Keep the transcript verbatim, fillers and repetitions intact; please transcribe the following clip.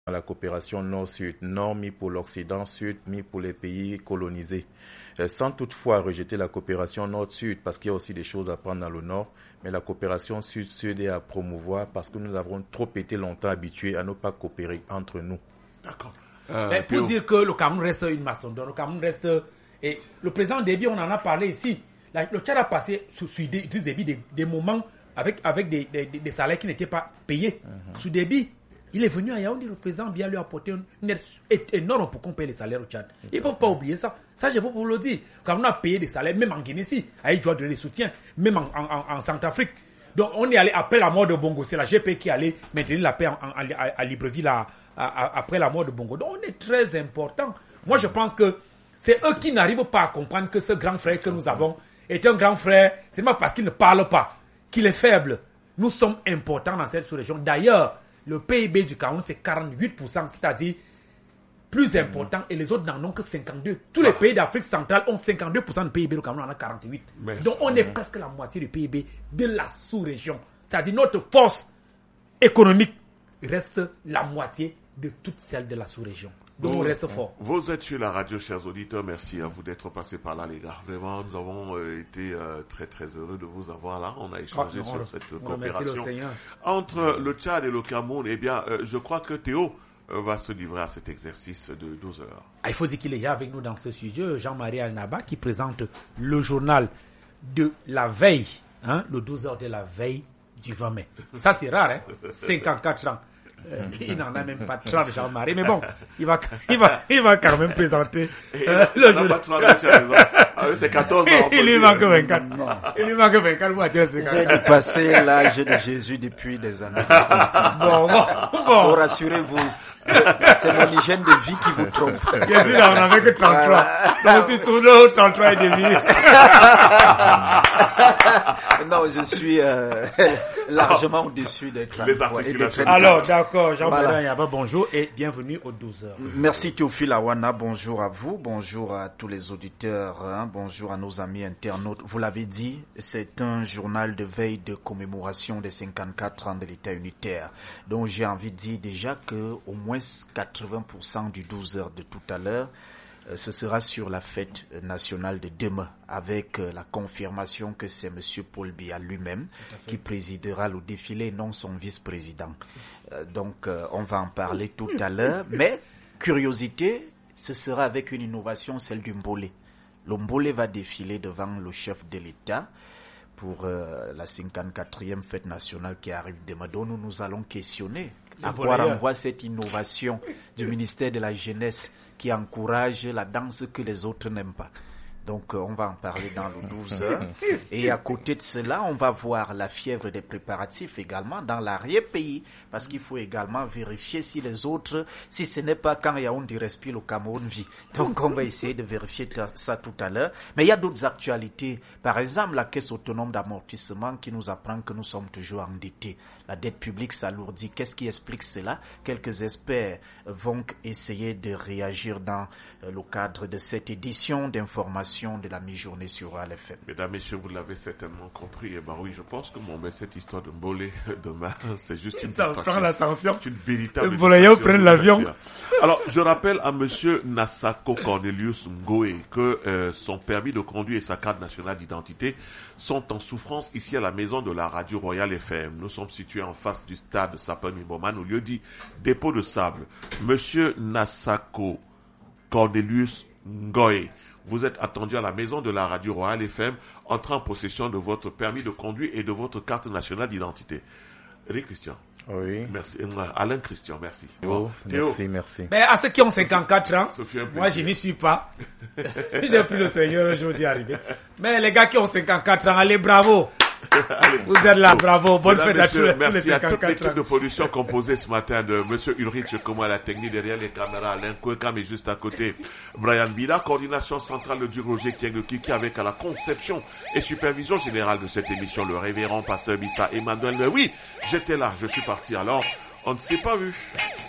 la coopération nord-sud, nord mis pour l'Occident, sud mis pour les pays colonisés, euh, sans toutefois rejeter la coopération nord-sud, parce qu'il y a aussi des choses à prendre dans le nord, mais la coopération sud-sud est à promouvoir parce que nous avons trop été longtemps habitués à ne pas coopérer entre nous. D'accord. Euh, mais pour dire que le Cameroun reste une macédoine, le Cameroun reste... Et le président Déby, on en a parlé ici, la, le Tchad a passé sous, sous des, des, des moments avec, avec des, des, des salaires qui n'étaient pas payés. Mm-hmm. Sous Déby, il est venu à Yaoundé, le président vient lui apporter une, une aide énorme pour qu'on paye les salaires au Tchad. Ils ne peuvent pas oublier ça. Ça, je veux vous le dire. Quand on a payé des salaires, même en Guinée, ici, à doit donner des soutiens, même en, en, en Centrafrique. Donc, on est allé après la mort de Bongo. C'est la G P qui est allée maintenir la paix en, en, à, à Libreville à, à, à, après la mort de Bongo. Donc, on est très important. Moi, je pense que c'est eux qui n'arrivent pas à comprendre que ce grand frère que nous avons est un grand frère. C'est pas parce qu'il ne parle pas, qu'il est faible. Nous sommes importants dans cette sous-région. D'ailleurs, le P I B du Cameroun, c'est quarante-huit pour cent, c'est-à-dire plus important, mmh. et les autres n'en ont que cinquante-deux. Tous les pays d'Afrique centrale ont cinquante-deux pour cent de P I B, le Cameroun en a quarante-huit. Mais, Donc on mmh. est presque la moitié du P I B de la sous-région. C'est-à-dire notre force économique reste la moitié de toute celle de la sous-région. Donc vous, on reste fort. Vous êtes sur la radio, chers auditeurs. Merci à vous d'être passés par là, les gars. Vraiment, nous avons euh, été euh, très très heureux de vous avoir là. On a échangé oh, sur on, cette on coopération entre le Tchad et le Cameroun. Eh bien, euh, je crois que Théo euh, va se livrer à cet exercice de douze heures. Ah, il faut dire qu'il est là avec nous dans ce sujet, Jean-Marie Alnaba, qui présente le journal de la veille, hein, le douze heures de la veille du vingt mai. Ça, c'est rare, hein, cinquante-quatre ans. Euh, il n'en a même pas trente, Jean-Marie, mais bon, il va, il va, il va quand même présenter euh, le jour. Ah, c'est quatorze ans. Il lui manque vingt-quatre. Non. Il lui manque vingt-quatre. Moi, j'ai dépassé l'âge de Jésus depuis des années. Bon, bon, bon. Pour rassurez-vous. C'est mon hygiène de vie qui vous trompe. Bien sûr, on n'avait que trente-trois. Donc, c'est toujours trente-trois et demi. Non, je suis euh, largement au-dessus des trente-trois. Alors, d'accord, Jean-Pierre voilà. Yaba, bonjour et bienvenue aux douze heures. Merci Théophile Awana, bonjour à vous, bonjour à tous les auditeurs, hein, bonjour à nos amis internautes. Vous l'avez dit, c'est un journal de veille de commémoration des cinquante-quatre ans de l'État unitaire. Donc, j'ai envie de dire déjà que au moins quatre-vingts pour cent du douze heures de tout à l'heure, euh, ce sera sur la fête nationale de demain, avec euh, la confirmation que c'est monsieur Paul Biya lui-même qui présidera le défilé, non son vice-président. Euh, donc, euh, on va en parler tout à l'heure. Mais, curiosité, ce sera avec une innovation, celle du Mbolé. Le Mbolé va défiler devant le chef de l'État pour euh, la cinquante-quatrième fête nationale qui arrive demain. Donc, nous nous allons questionner à quoi renvoie cette innovation du ministère de la Jeunesse qui encourage la danse que les autres n'aiment pas. Donc, euh, on va en parler dans le douze heures. Et à côté de cela, on va voir la fièvre des préparatifs également dans l'arrière-pays. Parce qu'il faut également vérifier si les autres, si ce n'est pas quand Yaoundé respire, le Cameroun vit. Donc, on va essayer de vérifier ça tout à l'heure. Mais il y a d'autres actualités. Par exemple, la caisse autonome d'amortissement qui nous apprend que nous sommes toujours endettés. La dette publique s'alourdit. Qu'est-ce qui explique cela? Quelques experts vont essayer de réagir dans le cadre de cette édition d'information de la mi-journée sur A L F M. Mesdames, Messieurs, vous l'avez certainement compris. Et ben oui, je pense que mon mais cette histoire de Mbolé demain, c'est juste une ça distraction. prend l'ascension. C'est une véritable distraction. Prennent l'avion. Alors, je rappelle à Monsieur Nassako Cornelius Ngoé que euh, son permis de conduire et sa carte nationale d'identité sont en souffrance ici à la maison de la radio Royal F M. Nous sommes situés en face du stade Saponi-Boman, au lieu dit dépôt de sable. Monsieur Nassako Cornelius Ngoé, vous êtes attendu à la maison de la radio Royal F M, entrant en possession de votre permis de conduire et de votre carte nationale d'identité. Eric Christian. Oui. Merci. Alain Christian, merci. Oh, merci, merci. Mais à ceux qui ont cinquante-quatre ans, moi je n'y suis pas. J'ai pris le Seigneur aujourd'hui arrivé. Mais les gars qui ont cinquante-quatre ans, allez, bravo. Allez, vous êtes là, bravo. Bonne fête à tous les cinquante-quatre ans. Merci à toute l'équipe de production composée ce matin de Monsieur Ulrich Komo à la technique derrière les caméras, Alain Kouekam et juste à côté Brian Bida, coordination centrale du Roger Kieng Kiki avec à la conception et supervision générale de cette émission, le révérend pasteur Bissa Emmanuel. Mais oui, j'étais là, je suis parti alors, on ne s'est pas vu.